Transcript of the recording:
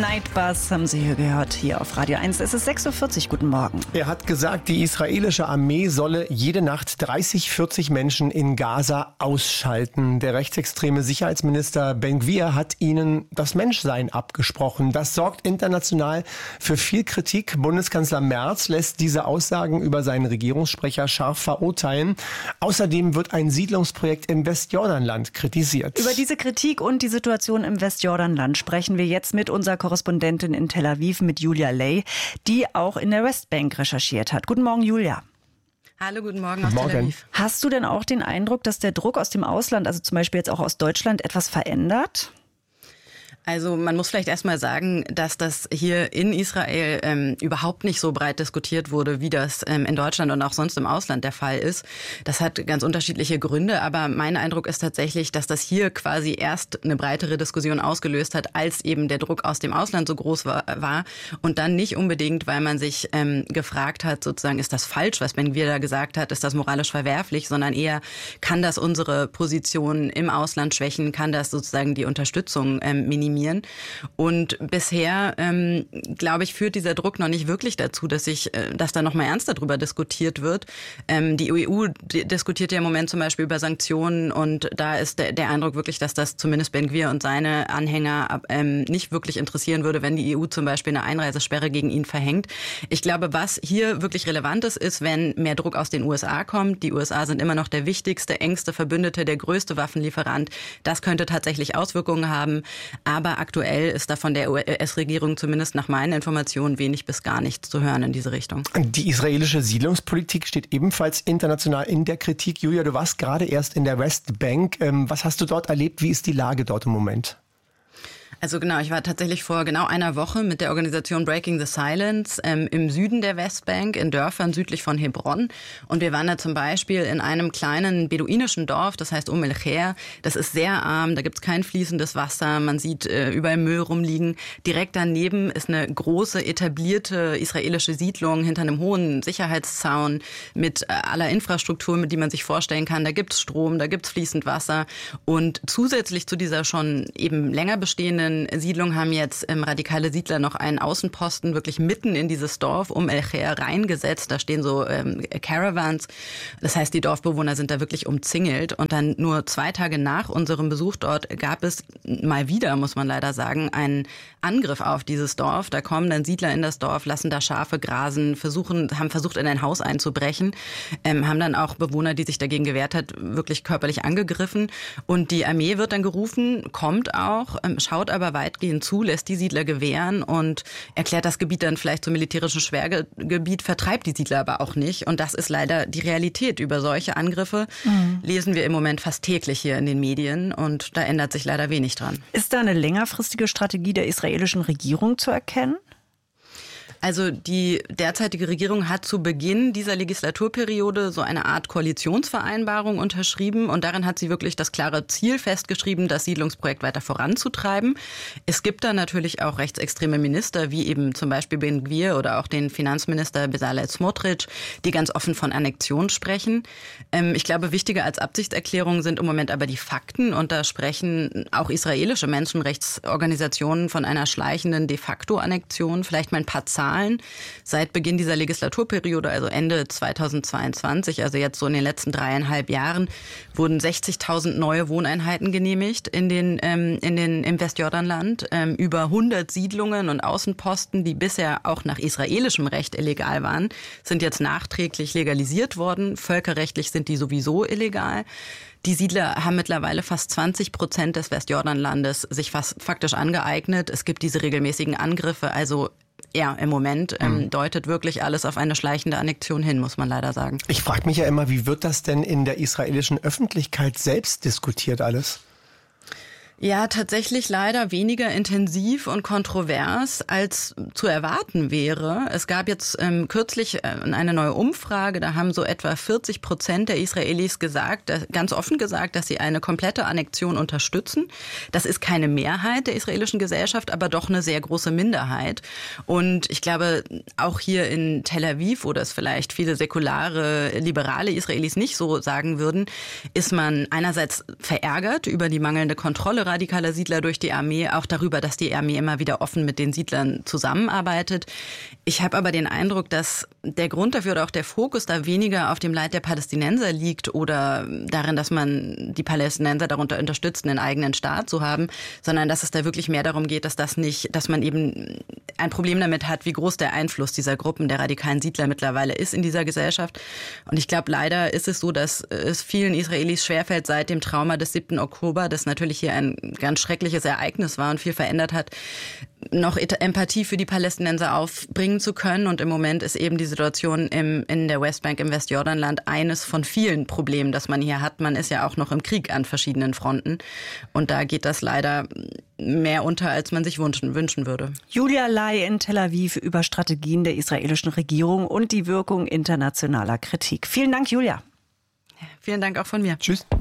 Nightbus haben Sie hier gehört, hier auf Radio 1. Es ist 6.40 Uhr, guten Morgen. Er hat gesagt, die israelische Armee solle jede Nacht 40 Menschen in Gaza ausschalten. Der rechtsextreme Sicherheitsminister Ben-Gvir hat ihnen das Menschsein abgesprochen. Das sorgt international für viel Kritik. Bundeskanzler Merz lässt diese Aussagen über seinen Regierungssprecher scharf verurteilen. Außerdem wird ein Siedlungsprojekt im Westjordanland kritisiert. Über diese Kritik und die Situation im Westjordanland sprechen wir jetzt mit unserer Korrespondentin in Tel Aviv, mit Julia Ley, die auch in der Westbank recherchiert hat. Guten Morgen, Julia. Hallo, guten Morgen aus Tel Aviv. Hast du denn auch den Eindruck, dass der Druck aus dem Ausland, also zum Beispiel jetzt auch aus Deutschland, etwas verändert? Also man muss vielleicht erstmal sagen, dass das hier in Israel überhaupt nicht so breit diskutiert wurde, wie das in Deutschland und auch sonst im Ausland der Fall ist. Das hat ganz unterschiedliche Gründe, aber mein Eindruck ist tatsächlich, dass das hier quasi erst eine breitere Diskussion ausgelöst hat, als eben der Druck aus dem Ausland so groß war und dann nicht unbedingt, weil man sich gefragt hat, sozusagen, ist das falsch, was Ben-Gvir da gesagt hat, ist das moralisch verwerflich, sondern eher, kann das unsere Position im Ausland schwächen, kann das sozusagen die Unterstützung minimieren. Und bisher, glaube ich, führt dieser Druck noch nicht wirklich dazu, dass da noch mal ernster darüber diskutiert wird. Die EU diskutiert ja im Moment zum Beispiel über Sanktionen und da ist der Eindruck wirklich, dass das zumindest Ben-Gvir und seine Anhänger nicht wirklich interessieren würde, wenn die EU zum Beispiel eine Einreisesperre gegen ihn verhängt. Ich glaube, was hier wirklich relevant ist, wenn mehr Druck aus den USA kommt. Die USA sind immer noch der wichtigste, engste Verbündete, der größte Waffenlieferant. Das könnte tatsächlich Auswirkungen haben. Aber aktuell ist da von der US-Regierung zumindest nach meinen Informationen wenig bis gar nichts zu hören in diese Richtung. Die israelische Siedlungspolitik steht ebenfalls international in der Kritik. Julia, du warst gerade erst in der Westbank. Was hast du dort erlebt? Wie ist die Lage dort im Moment? Also genau, ich war tatsächlich vor genau einer Woche mit der Organisation Breaking the Silence im Süden der Westbank, in Dörfern südlich von Hebron. Und wir waren da zum Beispiel in einem kleinen beduinischen Dorf, das heißt el-Kher. Das ist sehr arm, da gibt's kein fließendes Wasser, man sieht überall Müll rumliegen. Direkt daneben ist eine große, etablierte israelische Siedlung hinter einem hohen Sicherheitszaun mit aller Infrastruktur, mit die man sich vorstellen kann. Da gibt's Strom, da gibt's fließend Wasser. Und zusätzlich zu dieser schon eben länger bestehenden Siedlung haben jetzt radikale Siedler noch einen Außenposten wirklich mitten in dieses Dorf el-Kher reingesetzt. Da stehen so Caravans. Das heißt, die Dorfbewohner sind da wirklich umzingelt. Und dann nur 2 Tage nach unserem Besuch dort gab es mal wieder, muss man leider sagen, einen Angriff auf dieses Dorf. Da kommen dann Siedler in das Dorf, lassen da Schafe grasen, haben versucht, in ein Haus einzubrechen, haben dann auch Bewohner, die sich dagegen gewehrt hat, wirklich körperlich angegriffen. Und die Armee wird dann gerufen, kommt auch, schaut aber weitgehend zu, lässt die Siedler gewähren und erklärt das Gebiet dann vielleicht zum militärischen Schwergebiet, vertreibt die Siedler aber auch nicht. Und das ist leider die Realität. Über solche Angriffe lesen wir im Moment fast täglich hier in den Medien und da ändert sich leider wenig dran. Ist da eine längerfristige Strategie der israelischen Regierung zu erkennen? Also die derzeitige Regierung hat zu Beginn dieser Legislaturperiode so eine Art Koalitionsvereinbarung unterschrieben und darin hat sie wirklich das klare Ziel festgeschrieben, das Siedlungsprojekt weiter voranzutreiben. Es gibt da natürlich auch rechtsextreme Minister, wie eben zum Beispiel Ben-Gvir oder auch den Finanzminister Bezalel Smotrich, die ganz offen von Annexion sprechen. Ich glaube, wichtiger als Absichtserklärungen sind im Moment aber die Fakten und da sprechen auch israelische Menschenrechtsorganisationen von einer schleichenden de facto Annexion. Vielleicht mal ein paar Zahlen. Seit Beginn dieser Legislaturperiode, also Ende 2022, also jetzt so in den letzten 3,5 Jahren, wurden 60.000 neue Wohneinheiten genehmigt im Westjordanland. Über 100 Siedlungen und Außenposten, die bisher auch nach israelischem Recht illegal waren, sind jetzt nachträglich legalisiert worden. Völkerrechtlich sind die sowieso illegal. Die Siedler haben mittlerweile fast 20% des Westjordanlandes sich faktisch angeeignet. Es gibt diese regelmäßigen Angriffe, also ja, im Moment deutet wirklich alles auf eine schleichende Annexion hin, muss man leider sagen. Ich frage mich ja immer, wie wird das denn in der israelischen Öffentlichkeit selbst diskutiert alles? Ja, tatsächlich leider weniger intensiv und kontrovers, als zu erwarten wäre. Es gab jetzt kürzlich eine neue Umfrage, da haben so etwa 40% der Israelis ganz offen gesagt, dass sie eine komplette Annexion unterstützen. Das ist keine Mehrheit der israelischen Gesellschaft, aber doch eine sehr große Minderheit. Und ich glaube, auch hier in Tel Aviv, wo das vielleicht viele säkulare, liberale Israelis nicht so sagen würden, ist man einerseits verärgert über die mangelnde Kontrolle radikaler Siedler durch die Armee, auch darüber, dass die Armee immer wieder offen mit den Siedlern zusammenarbeitet. Ich habe aber den Eindruck, dass der Grund dafür oder auch der Fokus da weniger auf dem Leid der Palästinenser liegt oder darin, dass man die Palästinenser darunter unterstützt, einen eigenen Staat zu haben, sondern dass es da wirklich mehr darum geht, dass man eben ein Problem damit hat, wie groß der Einfluss dieser Gruppen der radikalen Siedler mittlerweile ist in dieser Gesellschaft. Und ich glaube, leider ist es so, dass es vielen Israelis schwerfällt, seit dem Trauma des 7. Oktober, das natürlich hier ein ganz schreckliches Ereignis war und viel verändert hat, noch Empathie für die Palästinenser aufbringen zu können. Und im Moment ist eben die Situation in der Westbank, im Westjordanland, eines von vielen Problemen, das man hier hat. Man ist ja auch noch im Krieg an verschiedenen Fronten. Und da geht das leider mehr unter, als man sich wünschen würde. Julia Ley in Tel Aviv über Strategien der israelischen Regierung und die Wirkung internationaler Kritik. Vielen Dank, Julia. Vielen Dank auch von mir. Tschüss.